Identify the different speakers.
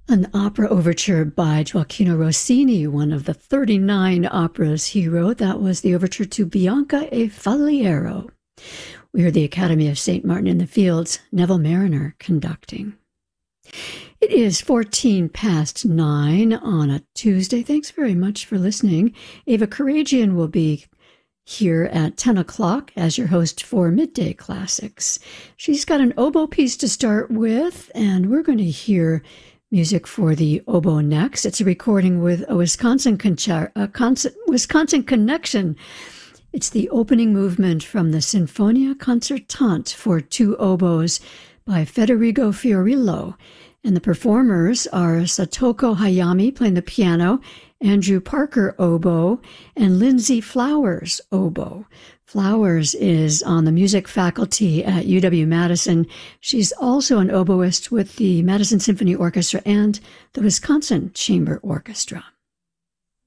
Speaker 1: An opera overture by Gioacchino Rossini, one of the 39 operas he wrote. That was the overture to Bianca e Faliero. We heard the Academy of St. Martin in the Fields, Neville Marriner conducting. It is 14 past 9 on a Tuesday. Thanks very much for listening. Ava Karagian will be here at 10 o'clock as your host for Midday Classics. She's got an oboe piece to start with, and we're going to hear music for the oboe next. It's a recording with a Wisconsin connection. It's the opening movement from the Sinfonia Concertante for two oboes by Federico Fiorillo. And the performers are Satoko Hayami playing the piano, Andrew Parker oboe, and Lindsay Flowers oboe. Flowers is on the music faculty at UW-Madison. She's also an oboist with the Madison Symphony Orchestra and the Wisconsin Chamber Orchestra.